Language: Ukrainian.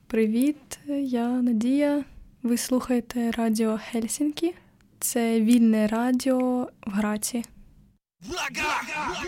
Привіт, я Надія. Ви слухаєте Радіо Хельсінкі. Це вільне радіо в Граці.